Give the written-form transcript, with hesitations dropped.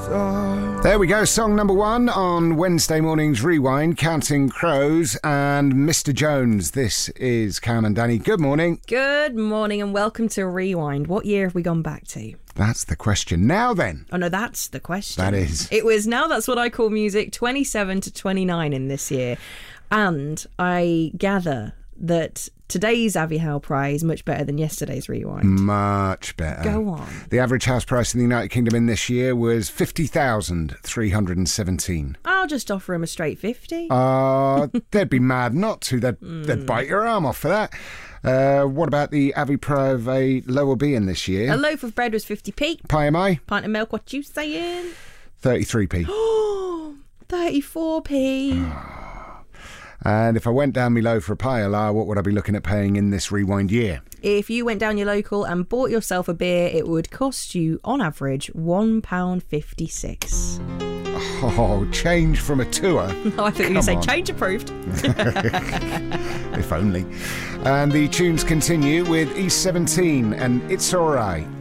There we go, song number one on Wednesday morning's Rewind, Counting Crows and Mr. Jones. This is Cam and Danny. Good morning. Good morning and welcome to Rewind. What year have we gone back to? That's the question. Now then. Oh no, that's the question. That is. It was Now That's What I Call Music 27 to 29 in this year. And I gather that today's Avi Howe prize is much better than yesterday's Rewind. Much better. Go on. The average house price in the United Kingdom in this year was 50,317. I'll just offer him a straight 50. They'd be mad not to. They'd bite your arm off for that. What about the Avi Privé lower B in this year? A loaf of bread was 50p. Pie am I? Pint of milk, what you saying? 33p. Oh, 34p. And if I went down my low for a pie, what would I be looking at paying in this Rewind year? If you went down your local and bought yourself a beer, it would cost you, on average, £1.56. Oh, change from a tour. Oh, I thought you were going to say change approved. If only. And the tunes continue with East 17 and It's Alright.